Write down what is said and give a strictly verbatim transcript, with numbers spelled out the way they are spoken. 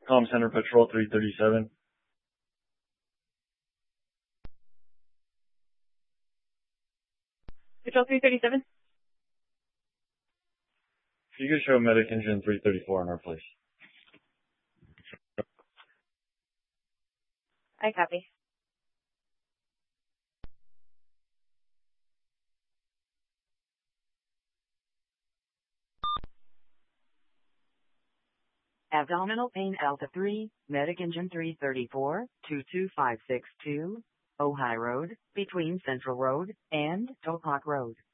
Com Center Patrol three thirty-seven. Patrol three thirty-seven. If you could show Medic Engine three thirty-four in our place. I copy. Abdominal pain Alpha three, Medic Engine three thirty-four, two two five six two, Ojai Road, between Central Road and Topak Road.